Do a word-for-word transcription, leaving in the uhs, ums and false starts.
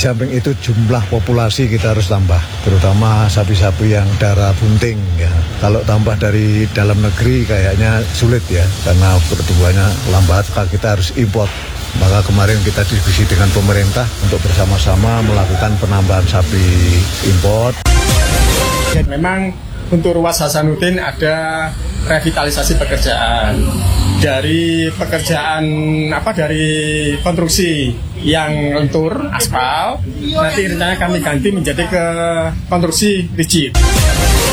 samping itu jumlah populasi kita harus tambah, terutama sapi-sapi yang darah bunting ya. Kalau tambah dari dalam negeri kayaknya sulit ya, karena pertumbuhannya lambat, kita harus import. Maka kemarin kita diskusi dengan pemerintah untuk bersama-sama melakukan penambahan sapi import. Memang untuk Ruas Hasanuddin ada revitalisasi pekerjaan dari pekerjaan apa dari konstruksi yang lentur aspal, nanti rencananya kami ganti menjadi ke konstruksi rigid.